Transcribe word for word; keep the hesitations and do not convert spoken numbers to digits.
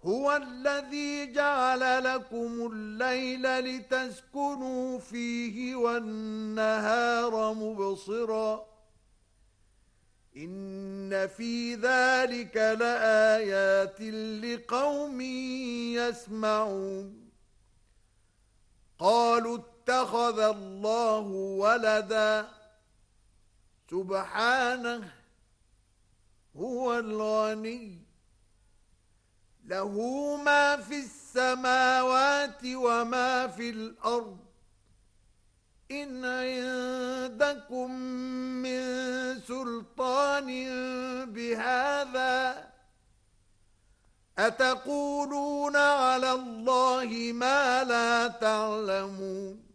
هو الذي جعل لكم الليل لتسكنوا فيه والنهار مبصرا إن في ذلك لآيات لقوم يسمعون قالوا اتخذ الله ولدا سبحانه هو الغني له ما في السماوات وما في الأرض إن عندكم من سلطان بهذا أتقولون على الله ما لا تعلمون